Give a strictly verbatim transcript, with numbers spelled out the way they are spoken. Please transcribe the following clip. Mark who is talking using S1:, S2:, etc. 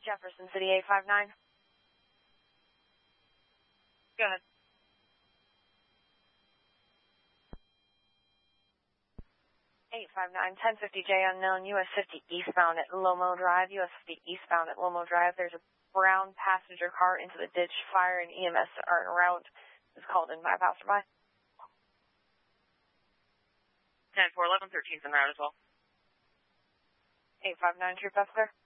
S1: Jefferson City eight five nine. Go ahead. eight five nine, ten fifty J unknown, U S fifty eastbound at Lomo Drive, U S fifty eastbound at Lomo Drive. There's a brown passenger car into the ditch. Fire and E M S are en route. Is called in by a passerby.
S2: ten four eleven, thirteen's en route as well.
S1: eight five nine, Troop officer.